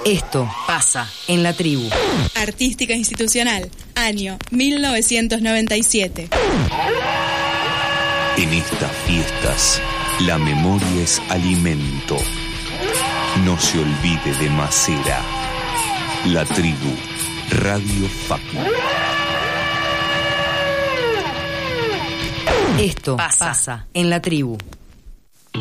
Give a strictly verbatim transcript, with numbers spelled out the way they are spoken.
Esto pasa en la tribu. Artística Institucional, año mil novecientos noventa y siete. En estas fiestas, la memoria es alimento. No se olvide de Macera. La tribu, Radio Facu. Esto pasa, pasa en la tribu.